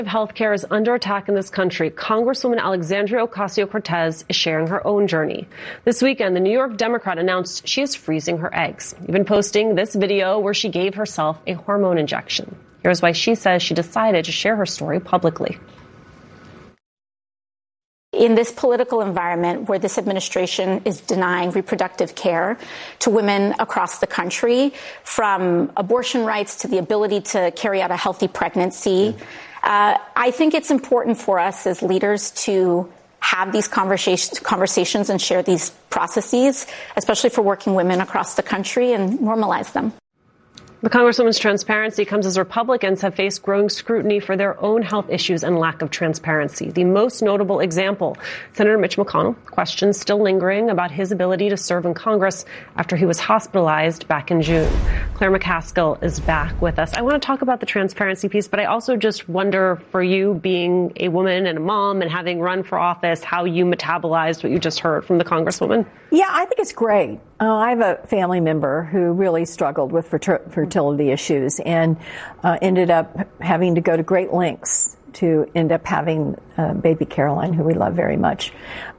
Healthcare is under attack in this country. Congresswoman Alexandria Ocasio-Cortez is sharing her own journey. This weekend, the New York Democrat announced she is freezing her eggs, even posting this video where she gave herself a hormone injection. Here's why she says she decided to share her story publicly. In this political environment where this administration is denying reproductive care to women across the country, from abortion rights to the ability to carry out a healthy pregnancy, I think it's important for us as leaders to have these conversations and share these processes, especially for working women across the country, and normalize them. The Congresswoman's transparency comes as Republicans have faced growing scrutiny for their own health issues and lack of transparency. The most notable example, Senator Mitch McConnell, questions still lingering about his ability to serve in Congress after he was hospitalized back in June. Claire McCaskill is back with us. I want to talk about the transparency piece, but I also just wonder, for you being a woman and a mom and having run for office, how you metabolized what you just heard from the Congresswoman. Yeah, I think it's great. I have a family member who really struggled with fertility issues and ended up having to go to great lengths to end up having baby Caroline, who we love very much.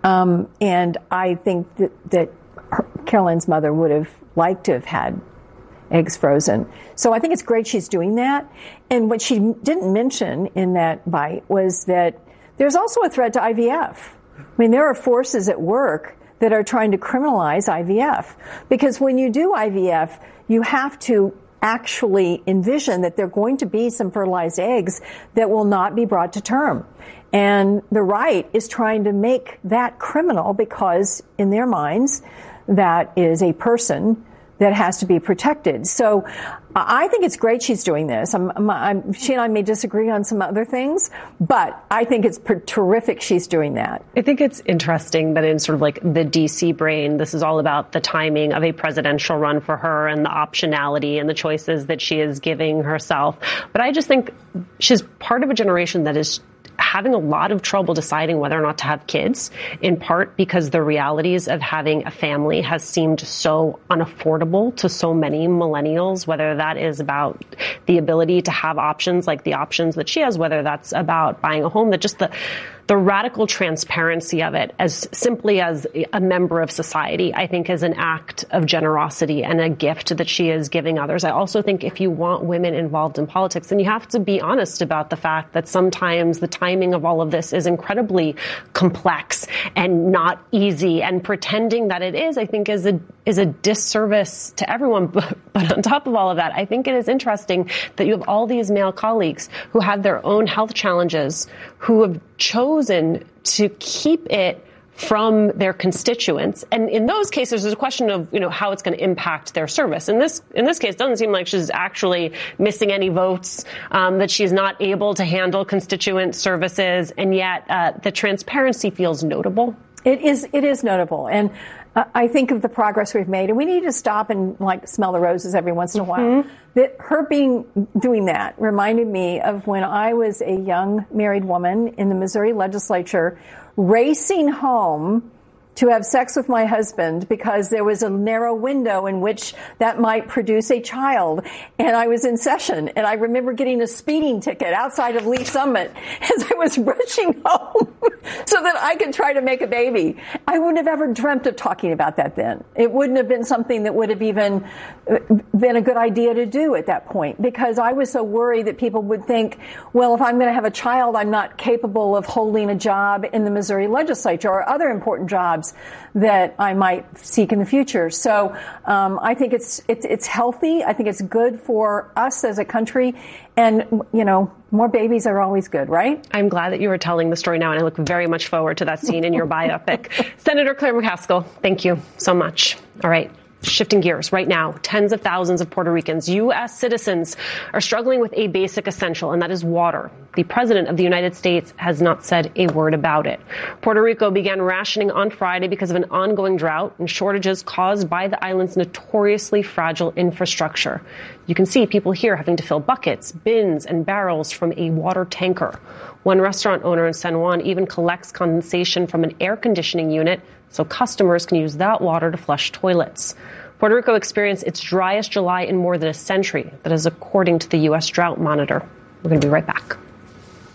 And I think that Caroline's mother would have liked to have had eggs frozen. So I think it's great she's doing that. And what she didn't mention in that bite was that there's also a threat to IVF. I mean, there are forces at work that are trying to criminalize IVF. Because when you do IVF, you have to actually envision that there are going to be some fertilized eggs that will not be brought to term. And the right is trying to make that criminal because, in their minds, that is a person that has to be protected. So I think it's great she's doing this. She and I may disagree on some other things, but I think it's terrific she's doing that. I think it's interesting that in sort of like the DC brain, this is all about the timing of a presidential run for her and the optionality and the choices that she is giving herself. But I just think she's part of a generation that is having a lot of trouble deciding whether or not to have kids, in part because the realities of having a family has seemed so unaffordable to so many millennials, whether that is about the ability to have options like the options that she has, whether that's about buying a home, that just the radical transparency of it as simply as a member of society, I think is an act of generosity and a gift that she is giving others. I also think if you want women involved in politics, then you have to be honest about the fact that sometimes the timing of all of this is incredibly complex and not easy, and pretending that it is, I think, is a disservice to everyone. But on top of all of that, I think it is interesting that you have all these male colleagues who have their own health challenges, who have chosen to keep it from their constituents. And in those cases, there's a question of, how it's going to impact their service. In this case, it doesn't seem like she's actually missing any votes, that she's not able to handle constituent services. And yet the transparency feels notable. It is notable. And I think of the progress we've made, and we need to stop and smell the roses every once in a while. Mm-hmm. That her doing that reminded me of when I was a young married woman in the Missouri legislature, racing home to have sex with my husband because there was a narrow window in which that might produce a child. And I was in session, and I remember getting a speeding ticket outside of Lee Summit as I was rushing home so that I could try to make a baby. I wouldn't have ever dreamt of talking about that then. It wouldn't have been something that would have even been a good idea to do at that point, because I was so worried that people would think, well, if I'm going to have a child, I'm not capable of holding a job in the Missouri legislature or other important jobs that I might seek in the future. So I think it's healthy. I think it's good for us as a country. And, more babies are always good, right? I'm glad that you are telling the story now, and I look very much forward to that scene in your biopic. Senator Claire McCaskill, thank you so much. All right. Shifting gears right now, tens of thousands of Puerto Ricans, U.S. citizens, are struggling with a basic essential, and that is water. The President of the United States has not said a word about it. Puerto Rico began rationing on Friday because of an ongoing drought and shortages caused by the island's notoriously fragile infrastructure. You can see people here having to fill buckets, bins, and barrels from a water tanker. One restaurant owner in San Juan even collects condensation from an air conditioning unit so customers can use that water to flush toilets. Puerto Rico experienced its driest July in more than a century. That is according to the U.S. Drought Monitor. We're going to be right back.